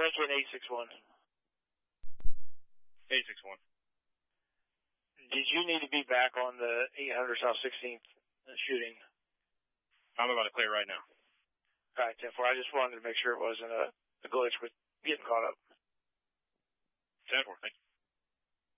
Lincoln 861. 861. Did you need to be back on the 800 South 16th shooting? I'm about to clear right now. All right, 10-4. I just wanted to make sure it wasn't a glitch with getting caught up. 10-4, thank you.